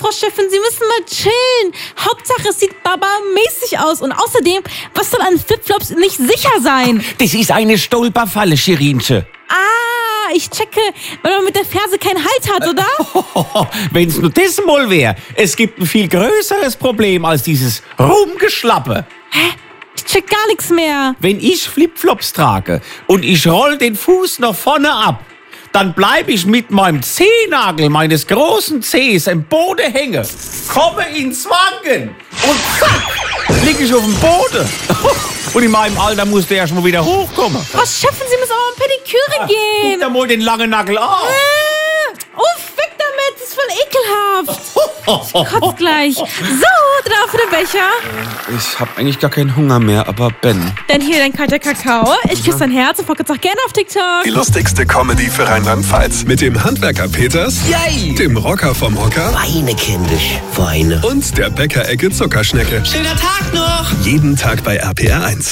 Frau Chefin, Sie müssen mal chillen. Hauptsache, es sieht Baba-mäßig aus. Und außerdem, was soll an Flipflops nicht sicher sein? Das ist eine Stolperfalle, Schirinche. Ah, ich checke, weil man mit der Ferse keinen Halt hat, oder? Wenn's nur das mal wäre. Es gibt ein viel größeres Problem als dieses Rumgeschlappe. Hä? Ich check gar nichts mehr. Wenn ich Flipflops trage und ich roll den Fuß nach vorne ab, dann bleibe ich mit meinem Zehennagel meines großen Zehs im Boden hängen, komme ins Wanken und zack, liege ich auf dem Boden. Und in meinem Alter muss der erst mal wieder hochkommen. Frau Chefin, Sie müssen auch mal Pediküre gehen. Guck da mal den langen Nagel an. Uff, weg damit, das ist voll ekelhaft. Ich kotz gleich. So, drauf für den Becher. Ich hab eigentlich gar keinen Hunger mehr, aber Ben. Dann hier dein kalter Kakao. Ich küsse dein Herz und folge uns auch gerne auf TikTok. Die lustigste Comedy für Rheinland-Pfalz. Mit dem Handwerker Peters, Yay. dem Rocker vom Hocker Weine, kindisch, Weine. und der Bäckerecke Zuckerschnecke. Schöner Tag noch! Jeden Tag bei RPR1.